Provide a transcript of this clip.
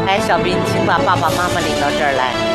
哎，小斌，请把爸爸妈妈领到这儿来。